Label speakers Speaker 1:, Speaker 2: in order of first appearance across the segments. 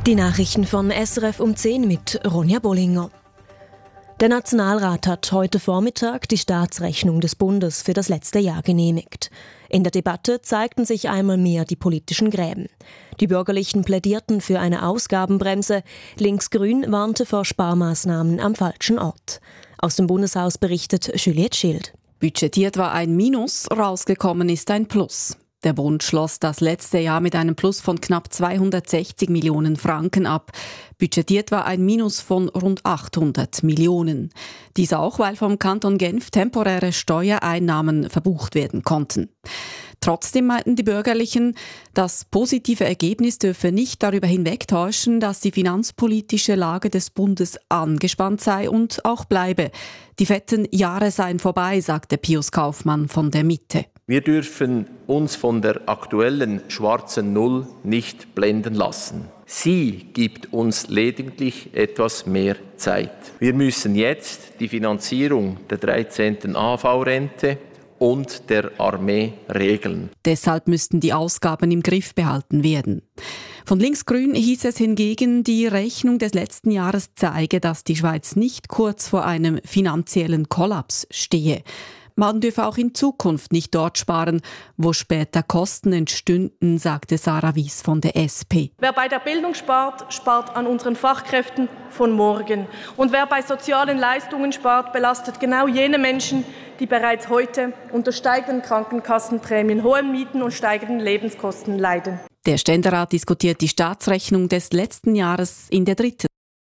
Speaker 1: Die Nachrichten von SRF um 10 mit Ronja Bollinger. Der Nationalrat hat heute Vormittag die Staatsrechnung des Bundes für das letzte Jahr genehmigt. In der Debatte zeigten sich einmal mehr die politischen Gräben. Die Bürgerlichen plädierten für eine Ausgabenbremse, Linksgrün warnte vor Sparmaßnahmen am falschen Ort. Aus dem Bundeshaus berichtet Juliette Schild.
Speaker 2: Budgetiert war ein Minus, rausgekommen ist ein Plus. Der Bund schloss das letzte Jahr mit einem Plus von knapp 260 Millionen Franken ab. Budgetiert war ein Minus von rund 800 Millionen. Dies auch, weil vom Kanton Genf temporäre Steuereinnahmen verbucht werden konnten. Trotzdem meinten die Bürgerlichen, das positive Ergebnis dürfe nicht darüber hinwegtäuschen, dass die finanzpolitische Lage des Bundes angespannt sei und auch bleibe. Die fetten Jahre seien vorbei, sagte Pius Kaufmann von der Mitte.
Speaker 3: Wir dürfen uns von der aktuellen schwarzen Null nicht blenden lassen. Sie gibt uns lediglich etwas mehr Zeit. Wir müssen jetzt die Finanzierung der 13. AHV-Rente und der Armee regeln.
Speaker 2: Deshalb müssten die Ausgaben im Griff behalten werden. Von Linksgrün hieß es hingegen, die Rechnung des letzten Jahres zeige, dass die Schweiz nicht kurz vor einem finanziellen Kollaps stehe. Man dürfe auch in Zukunft nicht dort sparen, wo später Kosten entstünden, sagte Sarah Wies von der SP.
Speaker 4: Wer bei der Bildung spart, spart an unseren Fachkräften von morgen. Und wer bei sozialen Leistungen spart, belastet genau jene Menschen, die bereits heute unter steigenden Krankenkassenprämien, hohen Mieten und steigenden Lebenskosten leiden.
Speaker 2: Der Ständerat diskutiert die Staatsrechnung des letzten Jahres in der 3.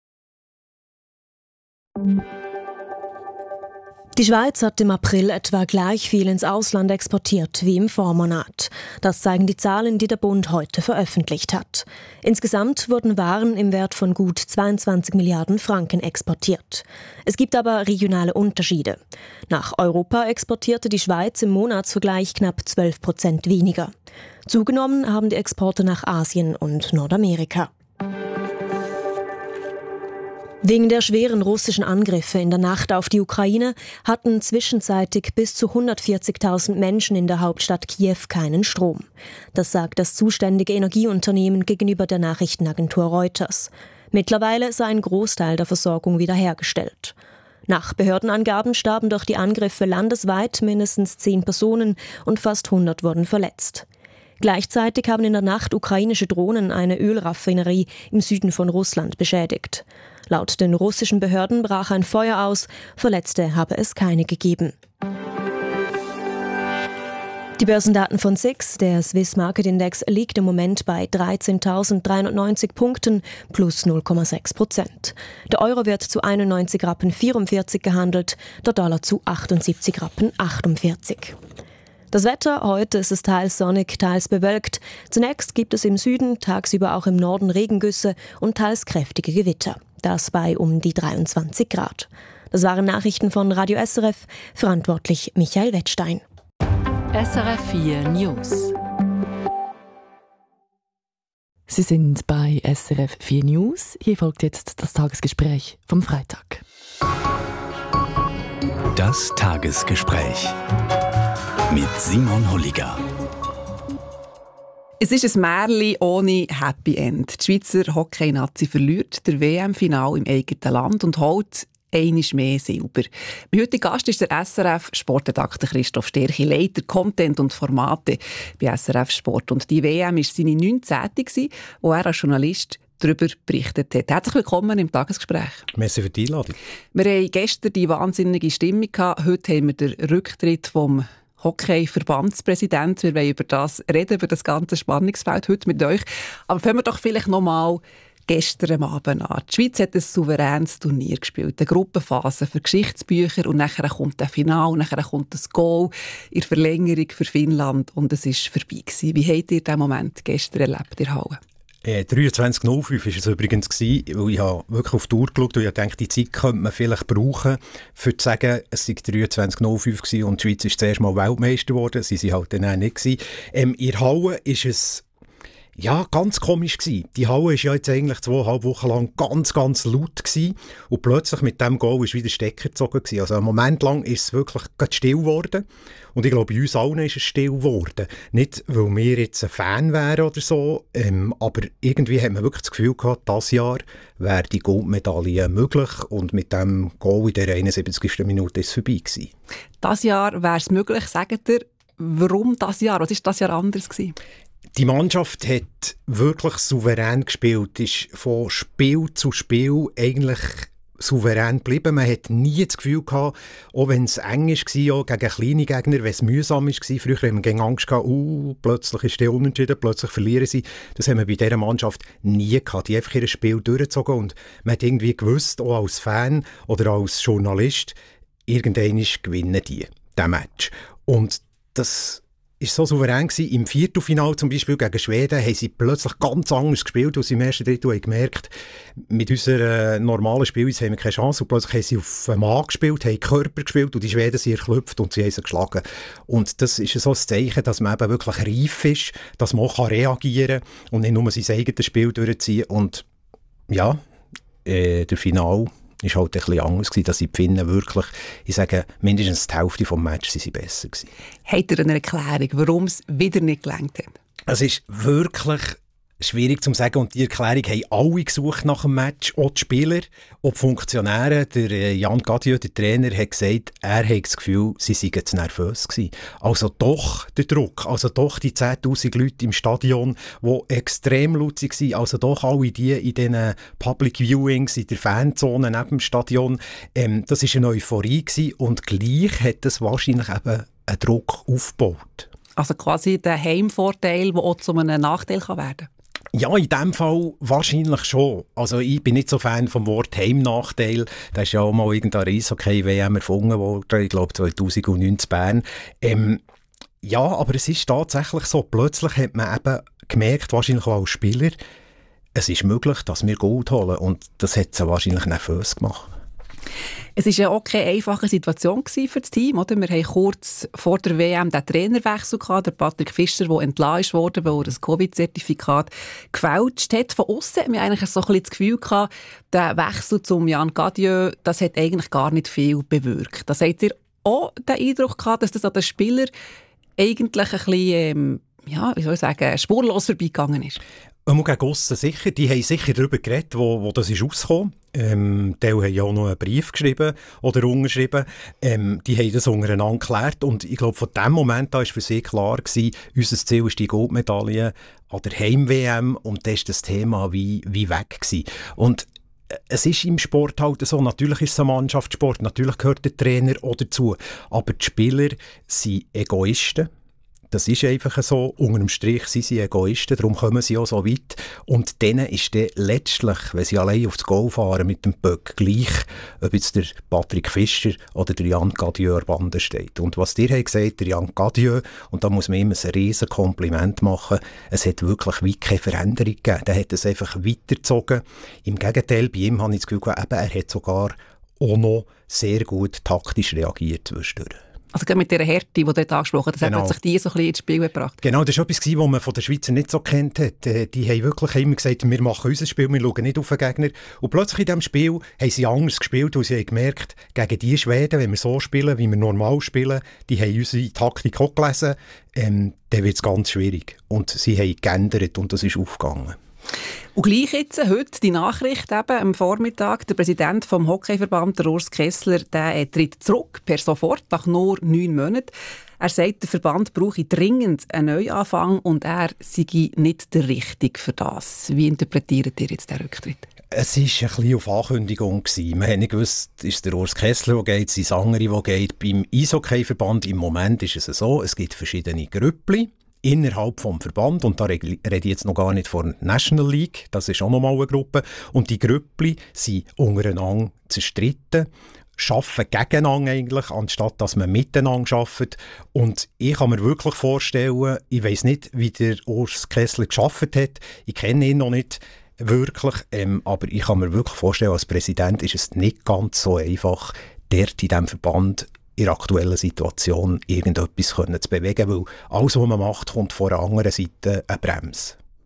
Speaker 1: Die Schweiz hat im April etwa gleich viel ins Ausland exportiert wie im Vormonat. Das zeigen die Zahlen, die der Bund heute veröffentlicht hat. Insgesamt wurden Waren im Wert von gut 22 Milliarden Franken exportiert. Es gibt aber regionale Unterschiede. Nach Europa exportierte die Schweiz im Monatsvergleich knapp 12% weniger. Zugenommen haben die Exporte nach Asien und Nordamerika. Wegen der schweren russischen Angriffe in der Nacht auf die Ukraine hatten zwischenzeitlich bis zu 140.000 Menschen in der Hauptstadt Kiew keinen Strom. Das sagt das zuständige Energieunternehmen gegenüber der Nachrichtenagentur Reuters. Mittlerweile sei ein Großteil der Versorgung wiederhergestellt. Nach Behördenangaben starben durch die Angriffe landesweit mindestens 10 Personen und fast 100 wurden verletzt. Gleichzeitig haben in der Nacht ukrainische Drohnen eine Ölraffinerie im Süden von Russland beschädigt. Laut den russischen Behörden brach ein Feuer aus, Verletzte habe es keine gegeben. Die Börsendaten von SIX, der Swiss Market Index, liegt im Moment bei 13.390 Punkten plus 0,6%. Der Euro wird zu 91,44 Rappen gehandelt, der Dollar zu 78,48 Rappen. Das Wetter, heute ist es teils sonnig, teils bewölkt. Zunächst gibt es im Süden, tagsüber auch im Norden Regengüsse und teils kräftige Gewitter. Das bei um die 23 Grad. Das waren Nachrichten von Radio SRF, verantwortlich Michael Wettstein.
Speaker 5: SRF 4 News.
Speaker 6: Sie sind bei SRF 4 News. Hier folgt jetzt das Tagesgespräch vom Freitag.
Speaker 7: Das Tagesgespräch mit Simon Holliger.
Speaker 8: Es ist ein Märchen ohne Happy End. Die Schweizer Hockey-Nazi verliert der WM-Final im eigenen Land und holt einmal mehr Silber. Mein heutiger Gast ist der SRF-Sportredakteur Christoph Sterchi, Leiter Content und Formate bei SRF Sport. Und die WM war seine 19. wo er als Journalist darüber berichtet hat. Herzlich willkommen im Tagesgespräch.
Speaker 9: Merci für die Einladung.
Speaker 8: Wir hatten gestern die wahnsinnige Stimmung gehabt. Heute haben wir den Rücktritt vom Hockey-Verbandspräsident. Wir wollen über das reden, über das ganze Spannungsfeld heute mit euch. Aber fangen wir doch vielleicht noch mal gestern Abend an. Die Schweiz hat ein souveränes Turnier gespielt, eine Gruppenphase für Geschichtsbücher und nachher kommt ein Finale, nachher kommt das Goal in der Verlängerung für Finnland und es war vorbei gewesen. Wie habt ihr diesen Moment gestern erlebt in der Halle?
Speaker 9: 23.05 war es übrigens, weil ich habe wirklich auf die Uhr geschaut und ich dachte, die Zeit könnte man vielleicht brauchen, für zu sagen, es sei 23.05 und die Schweiz ist zuerst mal Weltmeister geworden. Sie waren halt dann auch nicht gewesen. In der Halle ist es Ja, ganz komisch gewesen. Die Halle war ja jetzt eigentlich 2,5 Wochen lang ganz laut gewesen. Und plötzlich mit dem Goal ist wieder Stecker gezogen gewesen. Also einen Moment lang ist es wirklich still geworden. Und ich glaube, bei uns allen ist es still geworden. Nicht, weil wir jetzt ein Fan wären oder so, aber irgendwie hat man wirklich das Gefühl gehabt, dieses Jahr wäre die Goldmedaille möglich. Und mit dem Goal in der 71. Minute ist es vorbei gewesen.
Speaker 8: Dieses Jahr wäre es möglich, sagt ihr, warum dieses Jahr? Was war dieses Jahr anders gewesen?
Speaker 9: Die Mannschaft hat wirklich souverän gespielt, ist von Spiel zu Spiel eigentlich souverän geblieben. Man hat nie das Gefühl gehabt, auch wenn es eng war, auch gegen kleine Gegner, wenn es mühsam war. Früher haben wir gegen Angst gehabt, plötzlich ist der unentschieden, plötzlich verlieren sie. Das haben wir bei dieser Mannschaft nie gehabt. Die haben einfach ihr Spiel durchgezogen und man hat irgendwie gewusst, auch als Fan oder als Journalist, irgendwann gewinnen die, diesen Match. Und das war so souverän gewesen. Im Viertelfinale zum Beispiel gegen Schweden haben sie plötzlich ganz anders gespielt als im ersten Drittel. Haben gemerkt, mit unserer normalen Spielweise haben wir keine Chance. Und plötzlich haben sie auf den Mann gespielt, haben Körper gespielt und die Schweden sind erklüpft und sie haben sie geschlagen. Und das ist so ein Zeichen, dass man eben wirklich reif ist, dass man auch reagieren kann und nicht nur sein eigenes Spiel durchziehen. Und ja, der Finale war halt ein bisschen anders gewesen, dass die Finnen wirklich, ich sage, mindestens die Hälfte des Matches sind besser gewesen.
Speaker 8: Habt ihr eine Erklärung, warum es wieder nicht gelangt hat?
Speaker 9: Es ist wirklich schwierig zu sagen und die Erklärung haben alle gesucht nach dem Match, auch die Spieler, auch die Funktionäre. Der Jan Gadieu, der Trainer, hat gesagt, er hat das Gefühl, sie seien zu nervös gewesen. Also doch der Druck, also doch die 10'000 Leute im Stadion, die extrem laut waren, also doch alle die in diesen Public Viewings, in der Fanzone neben dem Stadion. Das war eine Euphorie gewesen und gleich hat das wahrscheinlich eben einen Druck aufgebaut.
Speaker 8: Also quasi der Heimvorteil, der auch zu einem Nachteil werden kann?
Speaker 9: Ja, in diesem Fall wahrscheinlich schon. Also ich bin nicht so Fan vom Wort Heimnachteil. Da ist ja auch mal irgendein Eishockey-WM erfunden worden, ich glaube 2009 in Bern. Ja, aber es ist tatsächlich so. Plötzlich hat man eben gemerkt, wahrscheinlich auch als Spieler, es ist möglich, dass wir Gold holen. Und das hat sie wahrscheinlich nervös gemacht.
Speaker 8: Es war ja auch keine einfache Situation für das Team. Oder? Wir hatten kurz vor der WM den Trainerwechsel gehabt, der Patrick Fischer, der entlassen wurde, weil er ein Covid-Zertifikat gefälscht hat. Von aussen haben wir eigentlich so ein bisschen das Gefühl gehabt, der Wechsel zum Jan Gadieu, das hat eigentlich gar nicht viel bewirkt. Das habt ihr auch den Eindruck gehabt, dass das an den Spielern eigentlich ein bisschen, wie soll ich sagen, spurlos vorbeigegangen ist?
Speaker 9: Gegen aussen sicher. Die haben sicher darüber geredet, wo das ist rausgekommen. Die haben ja auch noch einen Brief geschrieben oder unterschrieben. Die haben das untereinander geklärt. Und ich glaube, von dem Moment an war für sie klar gewesen, unser Ziel ist die Goldmedaille an der Heim-WM. Und das ist das Thema wie weg gewesen. Und es ist im Sport halt so, natürlich ist es ein Mannschaftssport, natürlich gehört der Trainer auch dazu. Aber die Spieler sind Egoisten. Das ist einfach so. Unter dem Strich sind sie Egoisten, darum kommen sie auch so weit. Und denen ist dann letztlich, wenn sie allein aufs Goal fahren mit dem Böck, gleich, ob jetzt der Patrick Fischer oder der Jan Gadieu an der Bande steht. Und was dir gesagt, der Jan Gadieu, und da muss man ihm ein riesen Kompliment machen, es hat wirklich weit keine Veränderung gegeben. Der hat es einfach weitergezogen. Im Gegenteil, bei ihm habe ich das Gefühl, er hat sogar auch noch sehr gut taktisch reagiert zwischendurch.
Speaker 8: Also mit dieser Härte, die du dort angesprochen hast,
Speaker 9: genau.
Speaker 8: Hat sich die so ein bisschen ins Spiel gebracht.
Speaker 9: Genau, das war etwas, was man von den Schweizern nicht so kennt hat. Die haben wirklich immer gesagt, wir machen unser Spiel, wir schauen nicht auf den Gegner. Und plötzlich in diesem Spiel haben sie anders gespielt, weil sie haben gemerkt, gegen die Schweden, wenn wir so spielen, wie wir normal spielen, die haben unsere Taktik auch gelesen, dann wird es ganz schwierig. Und sie haben geändert und das ist aufgegangen.
Speaker 8: Und gleich jetzt, heute die Nachricht eben am Vormittag, der Präsident vom Hockeyverband, der Urs Kessler, der tritt zurück, per sofort, nach nur 9 Monaten. Er sagt, der Verband brauche dringend einen Neuanfang und er sei nicht der Richtige für das. Wie interpretiert ihr jetzt den Rücktritt?
Speaker 9: Es war ein bisschen auf Ankündigung. Man hat nicht gewusst, ist der Urs Kessler, der geht, sind andere, die geht. Beim Eishockeyverband im Moment ist es so, es gibt verschiedene Grüppli innerhalb vom Verband, und da rede ich jetzt noch gar nicht von National League, das ist auch noch mal eine Gruppe, und die Grüppli sind untereinander zerstritten, arbeiten gegeneinander eigentlich, anstatt dass man miteinander arbeitet. Und ich kann mir wirklich vorstellen, ich weiss nicht, wie der Urs Kessler gearbeitet hat, ich kenne ihn noch nicht wirklich, aber ich kann mir wirklich vorstellen, als Präsident ist es nicht ganz so einfach, dort in diesem Verband in der aktuellen Situation irgendetwas zu bewegen, weil alles, was man macht, kommt von der anderen Seite eine Bremse.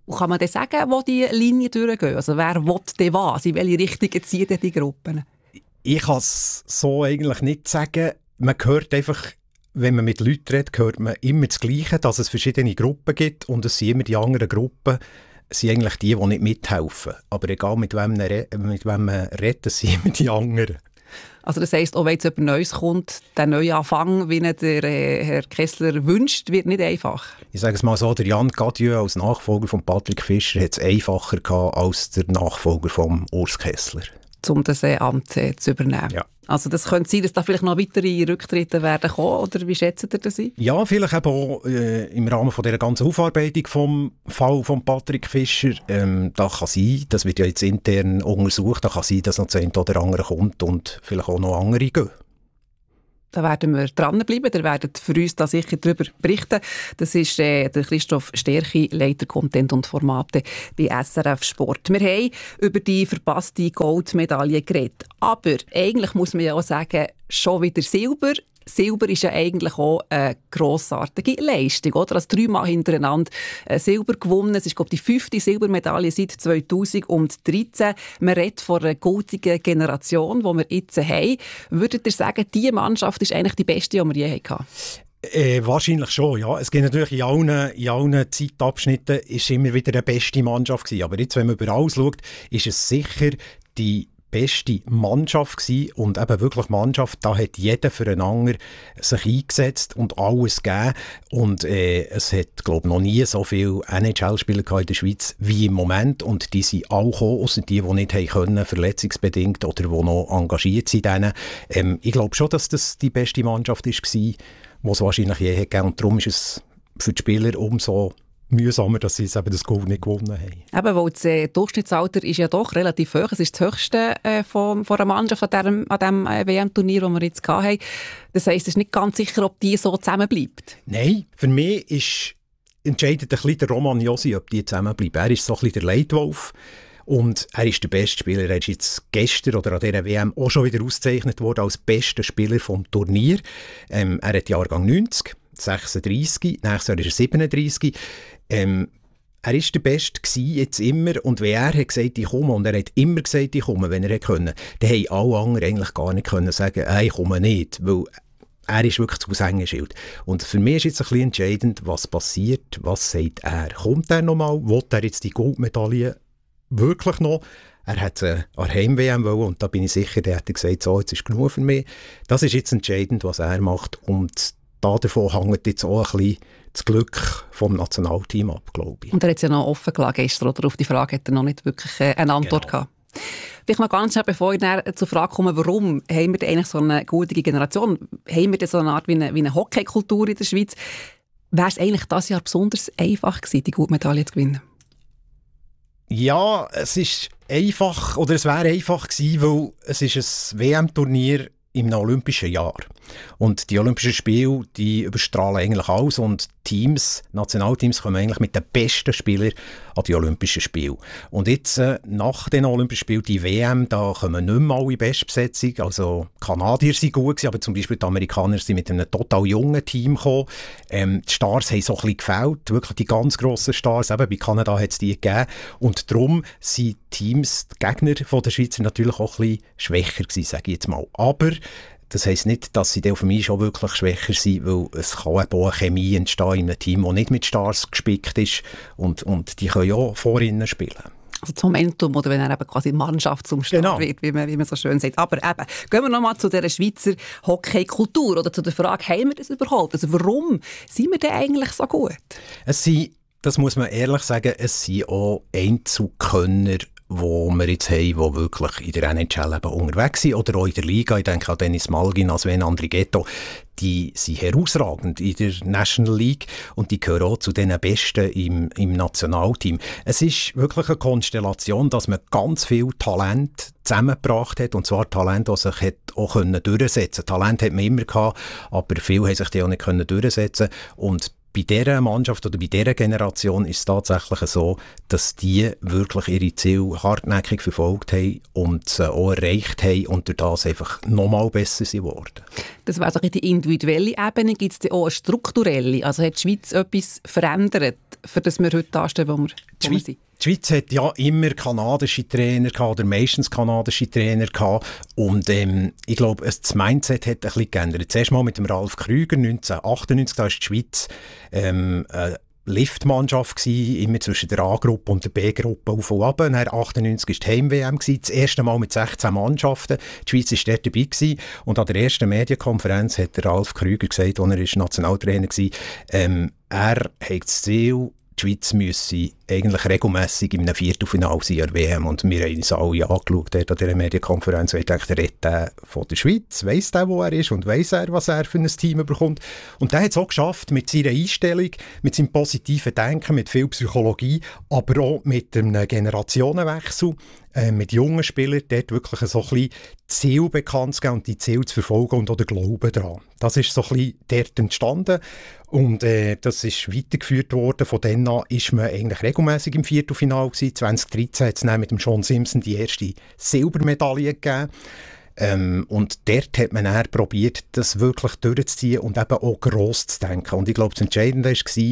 Speaker 8: Und kann man dann sagen, wo die Linien durchgehen? Also wer will denn was? In welche Richtung ziehen denn die Gruppen?
Speaker 9: Ich kann es so eigentlich nicht sagen. Man hört einfach, wenn man mit Leuten redet, hört man immer das Gleiche, dass es verschiedene Gruppen gibt und es sind immer die anderen Gruppen, sind eigentlich die nicht mithelfen. Aber egal mit wem man redet, es sind immer die anderen.
Speaker 8: Also das heisst, auch wenn jetzt jemand Neues kommt, der neue Anfang, wie ihn der Herr Kessler wünscht, wird nicht einfach.
Speaker 9: Ich sage es mal so, der Jan Gadieu als Nachfolger von Patrick Fischer hat es einfacher gehabt als der Nachfolger von Urs Kessler.
Speaker 8: Um das Amt zu übernehmen. Ja. Also das könnte sein, dass da vielleicht noch weitere Rücktritte werden kommen, oder wie schätzt ihr das ein?
Speaker 9: Ja, vielleicht eben auch im Rahmen von dieser ganzen Aufarbeitung vom Fall von Patrick Fischer. Da kann sein, das wird ja jetzt intern untersucht, da kann sein, dass noch das eine oder andere kommt und vielleicht auch noch andere gehen.
Speaker 8: Da werden wir dranbleiben. Ihr werdet für uns da sicher darüber berichten. Das ist der Christoph Sterchi, Leiter Content und Formate bei SRF Sport. Wir haben über die verpasste Goldmedaille geredet. Aber eigentlich muss man ja auch sagen, schon wieder Silber. Silber ist ja eigentlich auch eine grossartige Leistung, oder? Also 3-mal hintereinander Silber gewonnen. Es ist, glaube ich, die 5. Silbermedaille seit 2013. Man redet von einer goldenen Generation, die wir jetzt haben. Würdet ihr sagen, diese Mannschaft ist eigentlich die beste, die wir je hatten?
Speaker 9: Wahrscheinlich schon, ja. Es gibt natürlich in allen Zeitabschnitten ist immer wieder eine beste Mannschaft gewesen. Aber jetzt, wenn man über alles schaut, ist es sicher die beste Mannschaft gewesen und eben wirklich Mannschaft, da hat jeder füreinander sich eingesetzt und alles gegeben und es hat, glaube ich, noch nie so viele NHL-Spieler in der Schweiz wie im Moment und die sind auch gekommen, ausser die nicht haben können, verletzungsbedingt oder die noch engagiert sind. Ich glaube schon, dass das die beste Mannschaft war, die es wahrscheinlich je gegeben hat und darum ist es für die Spieler umso mühsamer, dass sie eben das Gold nicht gewonnen haben.
Speaker 8: Eben, weil das Durchschnittsalter ist ja doch relativ hoch. Es ist das höchste von einer Mannschaft an diesem WM-Turnier, das wir jetzt hatten. Das heisst, es ist nicht ganz sicher, ob die so zusammenbleibt.
Speaker 9: Nein, für mich entscheidet ein bisschen der Roman Josi, ob die zusammenbleiben. Er ist so ein bisschen der Leitwolf. Und er ist der beste Spieler. Er ist jetzt gestern oder an dieser WM auch schon wieder ausgezeichnet worden als bester Spieler vom Turnier. Er hat Jahrgang 90, 36, nächstes Jahr ist er 37. Er war der Beste jetzt immer und wenn er hat gesagt, ich komme, und er hat immer gesagt, ich komme, wenn er konnte, dann haben alle anderen eigentlich gar nicht können sagen, ich komme nicht, weil er ist wirklich das Aushängeschild. Und für mich ist jetzt ein bisschen entscheidend, was passiert, was sagt er. Kommt er nochmal, will er jetzt die Goldmedaille wirklich noch? Er hat an Heim-WM wollen und da bin ich sicher, der hat gesagt, so, jetzt ist genug für mich. Das ist jetzt entscheidend, was er macht und davon hängt jetzt auch ein bisschen das Glück vom Nationalteam ab, glaube ich.
Speaker 8: Und er hat es ja noch offen gelassen gestern, oder? Auf die Frage hat er noch nicht wirklich eine Antwort gehabt. Vielleicht noch ganz schnell, bevor ich zur Frage komme, warum haben wir denn eigentlich so eine gute Generation? Haben wir denn so eine Art wie eine Hockeykultur in der Schweiz? Wäre es eigentlich dieses Jahr besonders einfach gewesen, die Goldmedaille zu gewinnen?
Speaker 9: Ja, es ist einfach, oder es wäre einfach gewesen, weil es ist ein WM-Turnier im olympischen Jahr. Und die Olympischen Spiele, die überstrahlen eigentlich alles und Teams, Nationalteams kommen eigentlich mit den besten Spielern an die Olympischen Spiele. Und jetzt, nach den Olympischen Spielen, die WM, da kommen nicht mehr alle Bestbesetzung. Also die Kanadier sind gut gewesen, aber zum Beispiel die Amerikaner sind mit einem total jungen Team gekommen. Die Stars haben so ein bisschen gefehlt, wirklich die ganz grossen Stars. Eben bei Kanada hat es die gegeben. Und darum sind Teams, die Gegner von der Schweiz natürlich auch ein bisschen schwächer gewesen, sage ich jetzt mal. Aber das heisst nicht, dass sie für mich schon wirklich schwächer sind, weil es kann eben auch eine Chemie entstehen in einem Team, das nicht mit Stars gespickt ist und die können ja vor ihnen spielen.
Speaker 8: Also das Momentum, oder wenn er eben quasi Mannschaftsumstand wird, wie man so schön sagt. Aber eben, gehen wir nochmal zu dieser Schweizer Hockeykultur oder zu der Frage, haben wir das überhaupt? Also warum sind wir denn eigentlich so gut?
Speaker 9: Das muss man ehrlich sagen, es sind auch Einzelkönner, die wir jetzt haben, die wirklich in der NHL eben unterwegs sind oder auch in der Liga. Ich denke an Dennis Malgin, an Sven Andrighetto. Die sind herausragend in der National League und die gehören auch zu den Besten im Nationalteam. Es ist wirklich eine Konstellation, dass man ganz viel Talent zusammengebracht hat, und zwar Talent, das sich auch durchsetzen konnte. Talent hat man immer gehabt, aber viele haben sich die auch nicht durchsetzen können. Und bei dieser Mannschaft oder bei dieser Generation ist es tatsächlich so, dass die wirklich ihre Ziele hartnäckig verfolgt haben und sie auch erreicht haben und durch das einfach nochmal besser geworden.
Speaker 8: Das wäre so die individuelle Ebene. Gibt es auch eine strukturelle? Also hat die Schweiz etwas verändert, für das wir heute dastehen, wo wir sind?
Speaker 9: Die Schweiz hat ja immer kanadische Trainer gehabt, oder meistens kanadische Trainer gehabt. Und ich glaube, das Mindset hat ein bisschen geändert. Zuerst mal mit dem Ralf Krüger 1998, da war die Schweiz eine Liftmannschaft gewesen, immer zwischen der A-Gruppe und der B-Gruppe auf und ab. Dann 1998 war die Heim-WM, das erste Mal mit 16 Mannschaften. Die Schweiz war dort dabei gewesen. Und an der ersten Medienkonferenz hat der Ralf Krüger gesagt, als er Nationaltrainer war, er hat das Ziel, die Schweiz müsse eigentlich regelmässig in einem Viertelfinale sein an der WM. Und wir haben uns alle angeschaut an dieser Medienkonferenz. Ich dachte, der redet von der Schweiz, weiss der, wo er ist und weiss er, was er für ein Team bekommt. Und der hat es auch geschafft mit seiner Einstellung, mit seinem positiven Denken, mit viel Psychologie, aber auch mit einem Generationenwechsel, mit jungen Spielern, dort wirklich so ein bisschen Ziel bekannt zu geben und die Ziele zu verfolgen und auch den Glauben daran. Das ist so ein bisschen dort entstanden und das ist weitergeführt worden. Von dann an ist man eigentlich regelmässig im Viertelfinale gewesen. 2013 hat es dann mit dem John Simpson die erste Silbermedaille gegeben. Und dort hat man dann probiert, das wirklich durchzuziehen und eben auch gross zu denken. Und ich glaube, das Entscheidende war,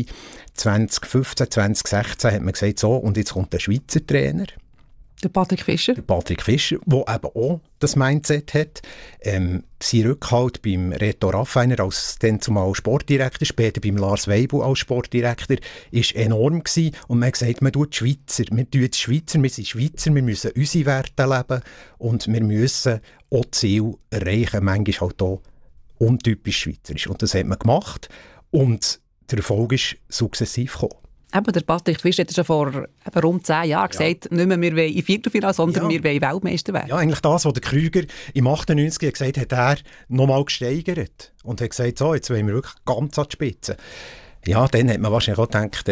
Speaker 9: 2015, 2016 hat man gesagt, so, und jetzt kommt der Schweizer Trainer.
Speaker 8: Der Patrick Fischer.
Speaker 9: Der Patrick Fischer, der eben auch das Mindset hat. Sein Rückhalt beim Reto Raffiner als dann zumal Sportdirektor, später beim Lars Weibel als Sportdirektor, war enorm gewesen. Und man hat gesagt, man tut Schweizer, wir sind Schweizer, wir müssen unsere Werte leben und wir müssen auch Ziele erreichen, manchmal halt auch untypisch schweizerisch. Und das hat man gemacht und der Erfolg ist sukzessiv gekommen.
Speaker 8: Eben, der Patrick Fischer hat schon vor rund 10 Jahren gesagt, nicht mehr wir wollen in Viertelfinale, sondern wir wollen Weltmeister werden.
Speaker 9: Ja, eigentlich das, was der Krüger im 98 gesagt hat, er nochmal gesteigert und hat gesagt, so, jetzt wollen wir wirklich ganz an die Spitze. Ja, dann hat man wahrscheinlich auch gedacht,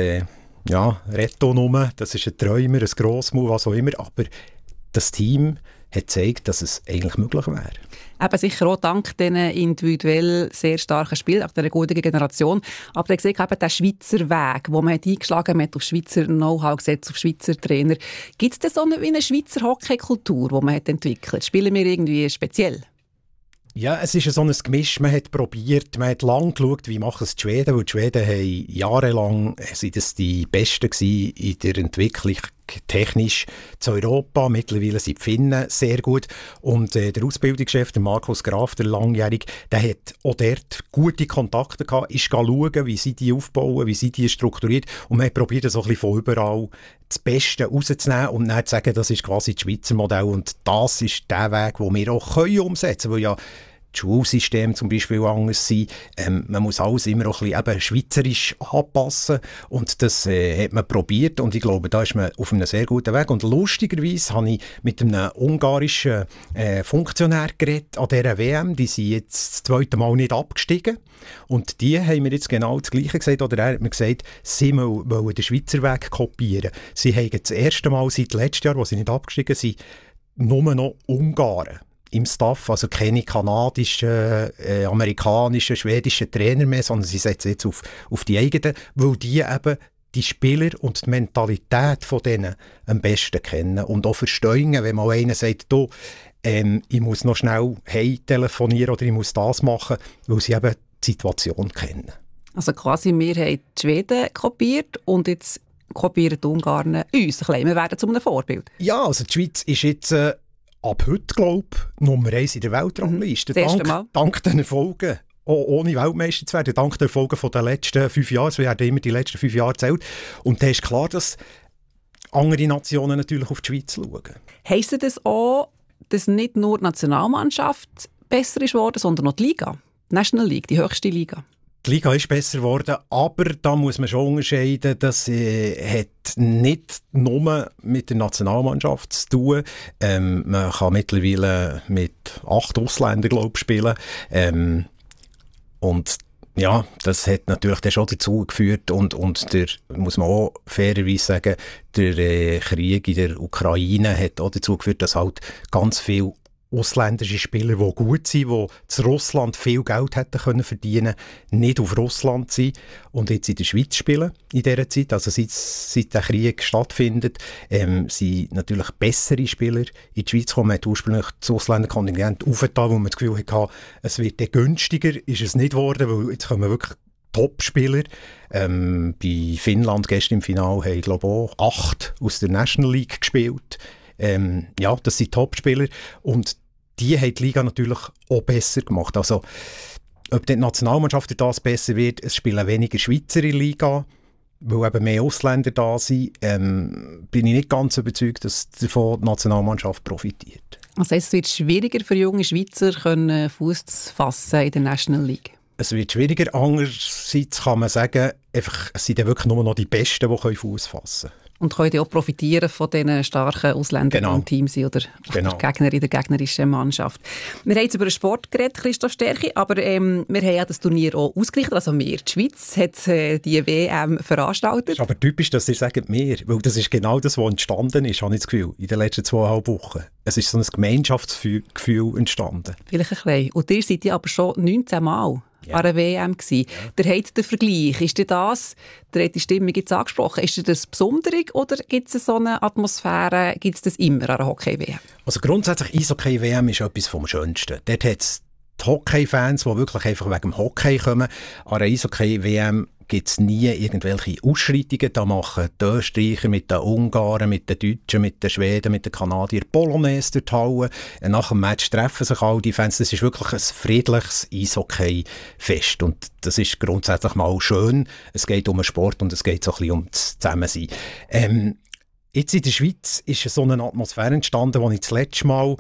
Speaker 9: Retto-Nummer, das ist ein Träumer, ein Grossmove, was auch immer, aber das Team hat gezeigt, dass es eigentlich möglich wäre.
Speaker 8: Eben sicher auch dank diesen individuell sehr starken Spielen, auch dieser guten Generation. Aber ihr seht eben den Schweizer Weg, den man hat eingeschlagen hat, auf Schweizer Know-how gesetzt, auf Schweizer Trainer. Gibt es denn so eine Schweizer Hockey-Kultur, die man hat entwickelt? Spielen wir irgendwie speziell?
Speaker 9: Ja, es ist so ein Gemisch. Man hat probiert, man hat lange geschaut, wie machen es die Schweden, weil die Schweden haben jahrelang sind das die Besten gewesen in der Entwicklung technisch zu Europa. Mittlerweile sind die Finnen sehr gut. Und der Ausbildungschef, der Markus Graf, der Langjährige, der hat auch dort gute Kontakte gehabt, ist schauen, wie sie die aufbauen, wie sie die strukturiert. Und man hat probiert, so ein bisschen von überall das Beste rauszunehmen und dann zu sagen, das ist quasi das Schweizer Modell. Und das ist der Weg, den wir auch umsetzen können, weil ja das Schulsystem zum Beispiel anders sein. Man muss alles immer auch ein bisschen schweizerisch anpassen und das hat man probiert und ich glaube, da ist man auf einem sehr guten Weg. Und lustigerweise habe ich mit einem ungarischen Funktionär geredet an dieser WM, die sind jetzt das zweite Mal nicht abgestiegen und die haben mir jetzt genau das Gleiche gesagt, oder er hat mir gesagt, sie wollen den Schweizer Weg kopieren. Sie haben das erste Mal seit letztem Jahr, wo sie nicht abgestiegen sind, nur noch Ungarn im Staff, also keine kanadischen, amerikanischen, schwedischen Trainer mehr, sondern sie setzen jetzt auf die eigenen, weil die eben die Spieler und die Mentalität von denen am besten kennen und auch verstehen, wenn mal einer sagt, du, ich muss noch schnell telefonieren oder ich muss das machen, weil sie eben die Situation kennen.
Speaker 8: Also quasi, wir haben die Schweden kopiert und jetzt kopieren die Ungarn uns. Wir werden zu einem Vorbild.
Speaker 9: Ja, also die Schweiz ist jetzt ab heute, glaube ich, Nummer 1 in der Weltrangliste. Dank den Erfolgen, auch ohne Weltmeister zu werden, dank den Erfolgen der letzten 5 Jahre. Wir haben immer die letzten 5 Jahre gezählt. Und da ist klar, dass andere Nationen natürlich auf die Schweiz schauen.
Speaker 8: Heisst das auch, dass nicht nur die Nationalmannschaft besser ist geworden, sondern auch die Liga? Die National League, die höchste Liga?
Speaker 9: Die Liga ist besser geworden, aber da muss man schon unterscheiden, dass hat nicht nur mit der Nationalmannschaft zu tun. Man kann mittlerweile mit 8 Ausländern, glaube ich, spielen. Und ja, das hat natürlich dann schon dazu geführt und der, muss man auch fairerweise sagen, der Krieg in der Ukraine hat auch dazu geführt, dass halt ganz viele ausländische Spieler, die gut sind, die zu Russland viel Geld hätten können verdienen, nicht auf Russland sind und jetzt in der Schweiz spielen in dieser Zeit. Also seit der Krieg stattfindet, sind natürlich bessere Spieler in die Schweiz gekommen. Man hat ursprünglich das Ausländerkontingent aufgetan, wo man das Gefühl hatte, es wird dann günstiger, ist es nicht geworden, weil jetzt kommen wirklich Top-Spieler. Bei Finnland gestern im Finale haben, glaube ich, auch 8 aus der National League gespielt. Ja, das sind Top-Spieler und die haben die Liga natürlich auch besser gemacht. Also, ob die Nationalmannschaft durch das besser wird, es spielen weniger Schweizer in der Liga, weil eben mehr Ausländer da sind, bin ich nicht ganz überzeugt, dass davon die Nationalmannschaft profitiert.
Speaker 8: Also es wird schwieriger für junge Schweizer, Fuß zu fassen in der National League?
Speaker 9: Es wird schwieriger. Andererseits kann man sagen, einfach, es sind ja wirklich nur noch die Besten, die Fuß fassen können.
Speaker 8: Und können auch profitieren von diesen starken Ausländern im Team sein oder der Gegner in der gegnerischen Mannschaft. Wir haben jetzt über den Sport geredet, Christoph Sterchi, aber wir haben ja das Turnier auch ausgerichtet. Also wir, die Schweiz, hat die WM veranstaltet.
Speaker 9: Es ist aber typisch, dass ihr sagt «wir», weil das ist genau das, was entstanden ist, habe ich das Gefühl, in den letzten 2,5 Wochen. Es ist so ein Gemeinschaftsgefühl entstanden.
Speaker 8: Vielleicht ein bisschen. Und ihr seid ja aber schon 19 Mal an der WM gewesen. Der hat den Vergleich. Ist dir das, der hat die Stimmung jetzt angesprochen, ist dir das besonders oder gibt es so eine Atmosphäre, gibt es das immer an der Hockey-WM?
Speaker 9: Also grundsätzlich, Eishockey-WM ist etwas vom Schönsten. Dort hat es die Hockey-Fans, die wirklich einfach wegen dem Hockey kommen. An der Eishockey-WM gibt es nie irgendwelche Ausschreitungen. Da machen die Österreicher mit den Ungarn, mit den Deutschen, mit den Schweden, mit den Kanadiern Polonaise durch die Halle. Nach dem Match treffen sich all die Fans. Das ist wirklich ein friedliches Eishockey-Fest. Und das ist grundsätzlich mal schön. Es geht um den Sport und es geht so ein bisschen um das Zusammensein. Jetzt in der Schweiz ist so eine Atmosphäre entstanden, die ich das letzte Mal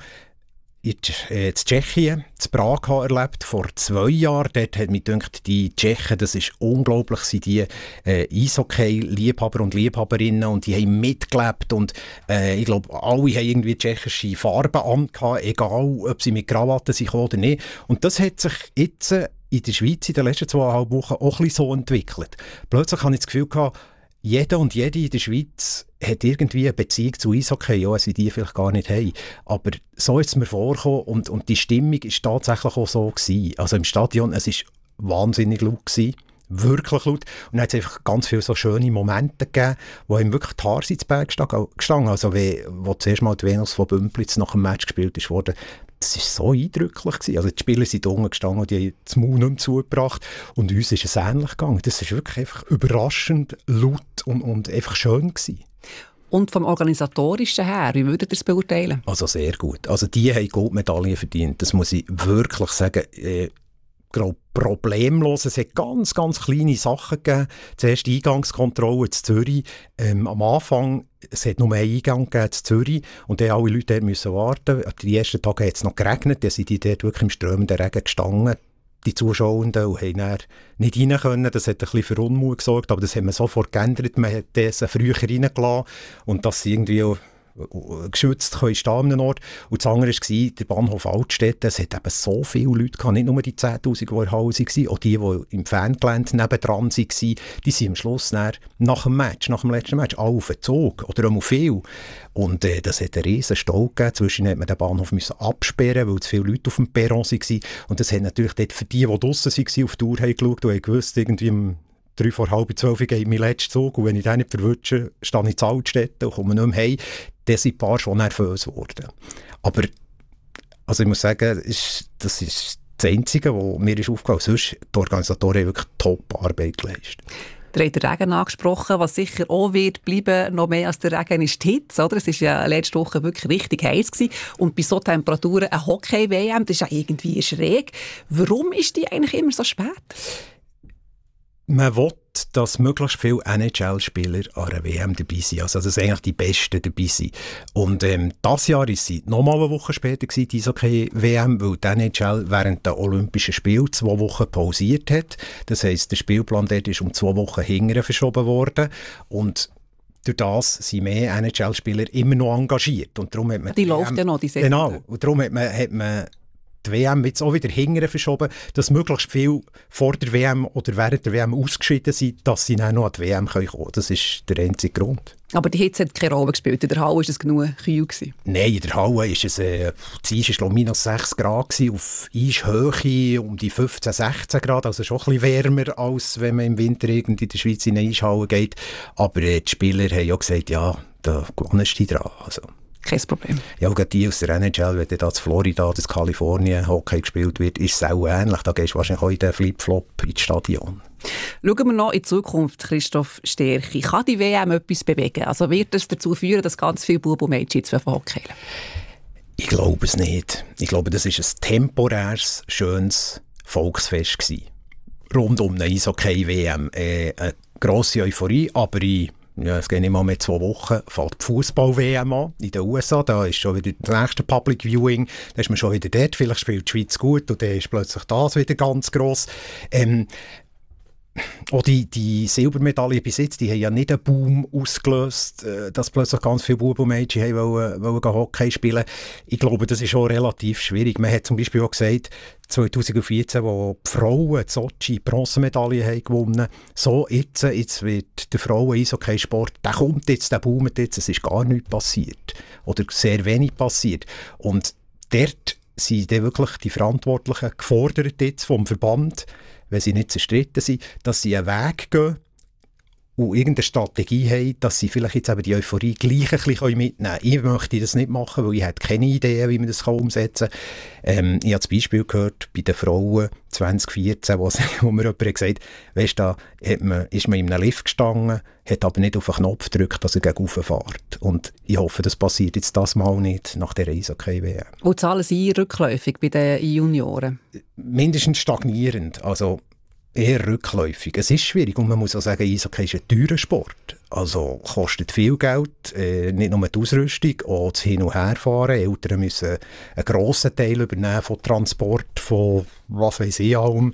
Speaker 9: in Tschechien, in Prag erlebt, vor 2 Jahren. Dort hat mich gedacht, die Tschechen, das ist unglaublich, sind die Eishockey-Liebhaber und Liebhaberinnen und die haben mitgelebt und ich glaube, alle haben irgendwie tschechische Farben angehabt, egal ob sie mit Krawatten sind oder nicht. Und das hat sich jetzt in der Schweiz in den letzten 2,5 Wochen auch ein bisschen so entwickelt. Plötzlich habe ich das Gefühl gehabt, jeder und jede in der Schweiz hat irgendwie eine Beziehung zu Eishockey, ja, sie die vielleicht gar nicht haben. Aber so ist es mir vorgekommen und die Stimmung war tatsächlich auch so gewesen. Also im Stadion, es war wahnsinnig laut gewesen, wirklich laut. Und dann hat es einfach ganz viele so schöne Momente gegeben, wo ihm wirklich die Haare ins Berg gestanden. Also wo zuerst mal die Venus von Bümplitz nach dem Match gespielt wurde, das war so eindrücklich gewesen. Also die Spieler sind unten gestanden und die haben das Maul nicht mehr zugebracht. Und uns ist es ähnlich gegangen. Das war wirklich einfach überraschend laut und einfach schön gewesen.
Speaker 8: Und vom Organisatorischen her, wie würdet ihr es beurteilen?
Speaker 9: Also sehr gut. Also die haben Goldmedaillen verdient. Das muss ich wirklich sagen. Problemlos. Es hat ganz, ganz kleine Sachen gegeben. Zuerst die Eingangskontrolle in Zürich. Am Anfang, es hat nur einen Eingang gegeben in Zürich und dann alle Leute mussten warten. Die ersten Tage hat es noch geregnet, dann sind die dort wirklich im strömenden Regen gestanden, die Zuschauenden, und haben dann nicht rein können. Das hat ein bisschen für Unmut gesorgt, aber das hat man sofort geändert. Man hat das früher reingelassen und dass sie irgendwie auch geschützt können stehen an einem Ort. Und das andere war der Bahnhof Altstädte. Es hat eben so viele Leute gehabt, nicht nur die 10'000, die in der Halle waren, auch die im Fangelände nebendran waren, die sind am Schluss nach dem letzten Match, alle auf den Zug oder auch viel. Und das hat einen riesen Stau gegeben. Zwischen hat man den Bahnhof absperren, weil zu viele Leute auf dem Perron waren. Und das hat natürlich dort für die draussen waren, auf die Uhr haben geschaut und haben gewusst, irgendwie 11:45 geht mein letzter Zug und wenn ich den nicht verwünsche, stehe ich in Altstädte und komme nicht mehr heim. Dann sind ein paar schon nervös geworden. Aber also ich muss sagen, das ist das Einzige, was mir aufgefallen ist. Sonst die Organisatoren haben wirklich Top-Arbeit geleistet.
Speaker 8: Ihr habt den Regen angesprochen, was sicher auch wird bleiben, noch mehr als der Regen, ist die Hitze. Oder? Es war ja letzte Woche wirklich richtig heiß gewesen. Und bei so Temperaturen eine Hockey-WM, das ist ja irgendwie schräg. Warum ist die eigentlich immer so spät?
Speaker 9: Man will, dass möglichst viele NHL-Spieler an der WM dabei sind. Also, dass eigentlich die Besten dabei sind. Und dieses Jahr war sie nochmal eine Woche später, die Eishockey-WM, weil die NHL während der Olympischen Spiele 2 Wochen pausiert hat. Das heisst, der Spielplan dort ist um 2 Wochen hinterher verschoben worden. Und durch das sind mehr NHL-Spieler immer noch engagiert. Und darum hat man
Speaker 8: die läuft ja noch, die Saison.
Speaker 9: Genau. Und darum hat man die WM jetzt auch wieder hinterher verschoben, dass möglichst viel vor der WM oder während der WM ausgeschieden sind, dass sie dann noch an die WM kommen können. Das ist der einzige Grund.
Speaker 8: Aber die Hitze hat keine Rolle gespielt. In der Halle war es genug kühl gewesen.
Speaker 9: Nein, in der Halle war es war minus 6 Grad gewesen, auf Eishöhe um die 15, 16 Grad, also schon ein bisschen wärmer, als wenn man im Winter in der Schweiz in eine Eishalle geht. Aber die Spieler haben ja gesagt, ja, da gewonnest du dran. Also.
Speaker 8: Kein Problem.
Speaker 9: Ja, und die aus der NHL, wenn da in Florida, das Kalifornien Hockey gespielt wird, ist es auch ähnlich. Da gehst du wahrscheinlich auch in den Flip-Flop ins Stadion.
Speaker 8: Schauen wir noch in die Zukunft, Christoph Sterchi. Kann die WM etwas bewegen? Also wird es dazu führen, dass ganz viele Buben und Mädchen jetzt Hockey spielen?
Speaker 9: Ich glaube es nicht. Ich glaube, das war ein temporäres, schönes Volksfest gewesen. Rund um eine Eishockey-WM. Eine grosse Euphorie, aber es geht nicht mal mehr 2 Wochen, fällt die Fußball-WM an in den USA. Da ist schon wieder das nächste Public Viewing. Da ist man schon wieder dort. Vielleicht spielt die Schweiz gut und dann ist plötzlich das wieder ganz gross. Auch die Silbermedaille bis jetzt, die haben ja nicht einen Boom ausgelöst, dass plötzlich ganz viele Buben und Mädchen wollen Hockey spielen. Ich glaube, das ist auch relativ schwierig. Man hat zum Beispiel auch gesagt, 2014, wo die Frauen in Sochi Bronzemedaille haben gewonnen, so jetzt wird der Frauen-Eishockey-Sport, der kommt jetzt, der boomt jetzt, es ist gar nichts passiert. Oder sehr wenig passiert. Und dort sind dann wirklich die Verantwortlichen gefordert jetzt vom Verband, wenn sie nicht zerstritten sind, dass sie einen Weg gehen und irgendeine Strategie haben, dass sie vielleicht jetzt eben die Euphorie gleich ein bisschen mitnehmen können. Ich möchte das nicht machen, weil ich habe keine Idee, wie man das umsetzen kann. Ich habe das Beispiel gehört bei den Frauen 2014, wo mir jemand gesagt hat, weißt du, ist man in einem Lift gestanden, hat aber nicht auf den Knopf gedrückt, dass er gegen rauf fährt. Und ich hoffe, das passiert jetzt das mal nicht nach dieser Eishockey-WM.
Speaker 8: Wo zahlen Sie rückläufig bei den Junioren?
Speaker 9: Mindestens stagnierend. Also eher rückläufig. Es ist schwierig und man muss auch sagen, Eishockey ist ein teurer Sport. Also kostet viel Geld, nicht nur die Ausrüstung, auch das Hin- und Herfahren. Eltern müssen einen grossen Teil übernehmen von Transport, von was weiss ich allem.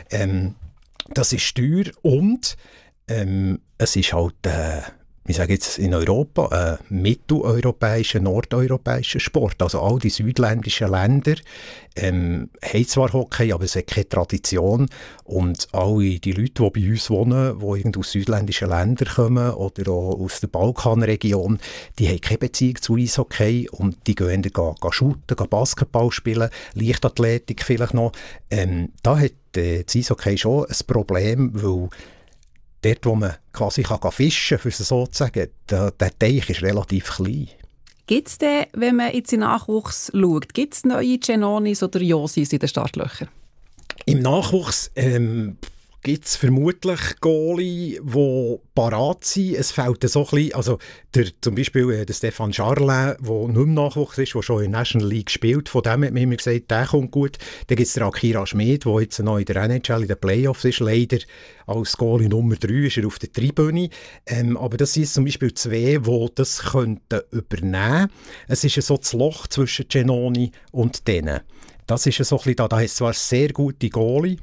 Speaker 9: Das ist teuer und es ist halt, ich sage jetzt in Europa, ein mitteleuropäischer, nordeuropäischer Sport. Also all die südländischen Länder haben zwar Hockey, aber es hat keine Tradition. Und alle die Leute, die bei uns wohnen, die irgendwie aus südländischen Ländern kommen oder auch aus der Balkanregion, die haben keine Beziehung zu Eishockey und die gehen shooten, Basketball spielen, Leichtathletik vielleicht noch. Da hat das Eishockey schon ein Problem, weil dort, wo man quasi fischen kann, für so zu sagen, der Teich ist relativ klein.
Speaker 8: Gibt es denn, wenn man jetzt in den Nachwuchs schaut, gibt es neue Genonis oder Josis in den Startlöchern?
Speaker 9: Im Nachwuchs gibt es vermutlich Goalie, die parat sind. Es fehlt so ein bisschen, also zum Beispiel der Stefan Charlin, der nicht im Nachwuchs ist, der schon in der National League spielt. Von dem hat man immer gesagt, der kommt gut. Dann gibt es den Akira Schmid, der jetzt noch in der NHL in den Playoffs ist. Leider als Goalie Nummer 3 ist er auf der Tribüne. Aber das sind zum Beispiel 2, die das könnten übernehmen. Es ist so das Loch zwischen Genoni und denen. Das ist so ein bisschen da hat es zwar sehr gute Goalie,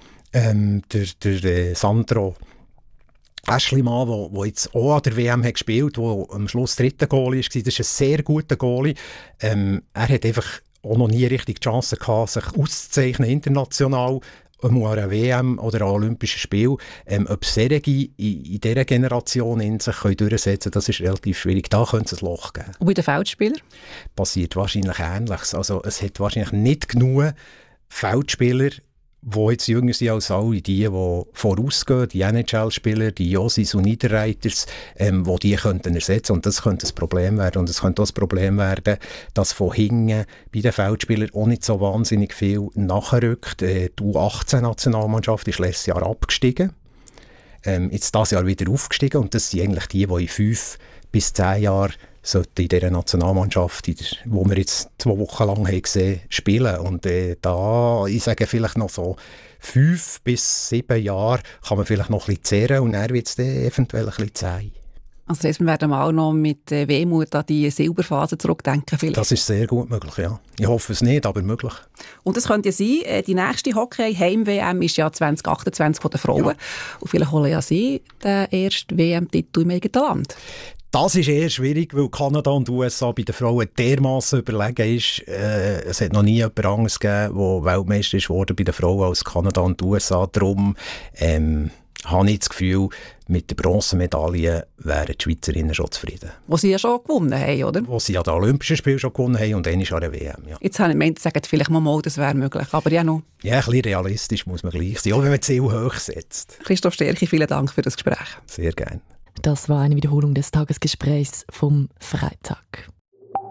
Speaker 9: der Sandro Aeschlimann, der jetzt auch an der WM hat gespielt, der am Schluss dritter Goalie war, das ist ein sehr guter Goalie. Er hat einfach auch noch nie richtig die Chance gehabt, sich auszuzeichnen international, an einer WM oder an Olympischen Spielen. Ob solche in dieser Generation in sich durchsetzen können, das ist relativ schwierig. Da könnte es ein Loch geben.
Speaker 8: Und bei den Feldspielern?
Speaker 9: Passiert wahrscheinlich Ähnliches. Also es hat wahrscheinlich nicht genug Feldspieler, die jetzt jünger sind als alle die vorausgehen, die NHL-Spieler, die Josis und Niederreiters, die könnten ersetzen. Und das könnte ein Problem werden. Und es könnte auch ein Problem werden, dass von hinten bei den Feldspielern auch nicht so wahnsinnig viel nachrückt. Die U18-Nationalmannschaft ist letztes Jahr abgestiegen. Jetzt dieses Jahr wieder aufgestiegen. Und das sind eigentlich die in 5 bis 10 Jahren in dieser Nationalmannschaft, die wir jetzt 2 Wochen lang haben gesehen, spielen. Und da, ich sage vielleicht noch so 5 bis 7 Jahre kann man vielleicht noch ein bisschen zehren und dann wird es eventuell ein bisschen zäh.
Speaker 8: Also wir werden auch noch mit Wehmut an die Silberphase zurückdenken. Vielleicht.
Speaker 9: Das ist sehr gut möglich, ja. Ich hoffe es nicht, aber möglich.
Speaker 8: Und das könnte ja sein, die nächste Hockey-Heim-WM ist ja 2028 von den Frauen. Ja. Und vielleicht holen ja Sie den ersten WM-Titel im eigenen Land.
Speaker 9: Das ist eher schwierig, weil Kanada und USA bei den Frauen dermassen überlegen ist. Es hat noch nie jemand anderes gegeben, der Weltmeister ist worden bei den Frauen als Kanada und USA. Darum habe ich das Gefühl, mit der Bronzemedaille wären die Schweizerinnen schon zufrieden.
Speaker 8: Wo sie ja schon gewonnen haben, oder?
Speaker 9: Wo sie an den Olympischen Spielen schon gewonnen haben und einmal an der WM. Ja.
Speaker 8: Jetzt habe ich gemeint, sagen vielleicht mal, das wäre möglich, aber ja noch.
Speaker 9: Ja, ein bisschen realistisch muss man gleich sein, auch wenn man Ziel hoch setzt.
Speaker 8: Christoph Stärchi, vielen Dank für das Gespräch.
Speaker 9: Sehr gerne.
Speaker 6: Das war eine Wiederholung des Tagesgesprächs vom Freitag.